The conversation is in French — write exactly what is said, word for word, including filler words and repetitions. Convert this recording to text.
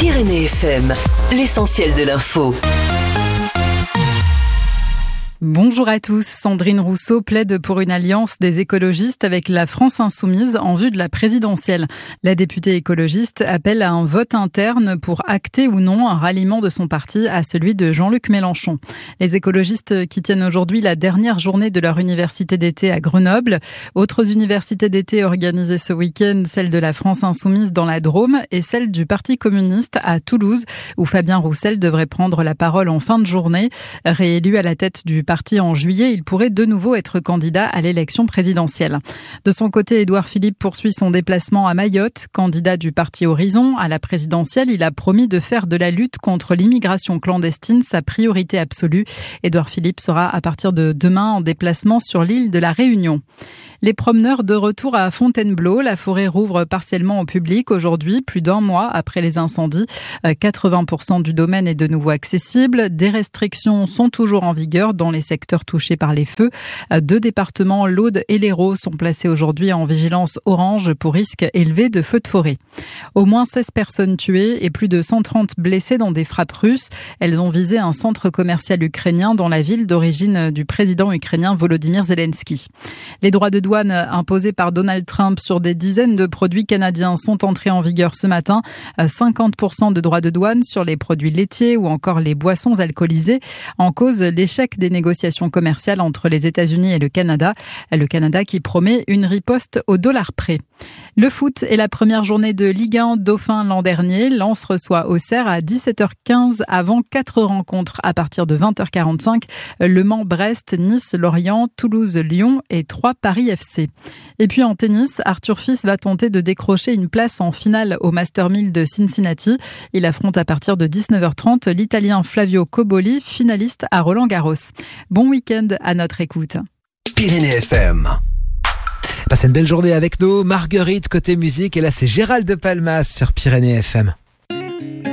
Pyrénées F M, l'essentiel de l'info. Bonjour à tous. Sandrine Rousseau plaide pour une alliance des écologistes avec la France insoumise en vue de la présidentielle. La députée écologiste appelle à un vote interne pour acter ou non un ralliement de son parti à celui de Jean-Luc Mélenchon. Les écologistes qui tiennent aujourd'hui la dernière journée de leur université d'été à Grenoble. Autres universités d'été organisées ce week-end, celle de la France insoumise dans la Drôme et celle du Parti communiste à Toulouse, où Fabien Roussel devrait prendre la parole en fin de journée. Réélu à la tête du parti en juillet, il pourrait de nouveau être candidat à l'élection présidentielle. De son côté, Édouard Philippe poursuit son déplacement à Mayotte. Candidat du parti Horizon à la présidentielle, il a promis de faire de la lutte contre l'immigration clandestine sa priorité absolue. Édouard Philippe sera à partir de demain en déplacement sur l'île de la Réunion. Les promeneurs de retour à Fontainebleau. La forêt rouvre partiellement au public aujourd'hui, plus d'un mois après les incendies. quatre-vingts pour cent du domaine est de nouveau accessible. Des restrictions sont toujours en vigueur dans les secteurs touchés par les feux. Deux départements, l'Aude et l'Hérault, sont placés aujourd'hui en vigilance orange pour risque élevé de feux de forêt. Au moins seize personnes tuées et plus de cent trente blessées dans des frappes russes. Elles ont visé un centre commercial ukrainien dans la ville d'origine du président ukrainien Volodymyr Zelensky. Les droits de douane imposés par Donald Trump sur des dizaines de produits canadiens sont entrés en vigueur ce matin. cinquante pour cent de droits de douane sur les produits laitiers ou encore les boissons alcoolisées. En cause, l'échec des négociations commerciales entre les États-Unis et le Canada. Le Canada qui promet une riposte au dollar près. Le foot est la première journée de Ligue un Dauphin l'an dernier. Lens reçoit Auxerre à dix-sept heures quinze avant quatre rencontres à partir de vingt heures quarante-cinq. Le Mans, Brest, Nice, Lorient, Toulouse, Lyon et trois Paris F C. Et puis en tennis, Arthur Fils va tenter de décrocher une place en finale au Master mille de Cincinnati. Il affronte à partir de dix-neuf heures trente l'Italien Flavio Cobolli, finaliste à Roland-Garros. Bon week-end à notre écoute. Pyrénées F M. Passez une belle journée avec nous, Marguerite côté musique, et là c'est Gérald de Palmas sur Pyrénées F M.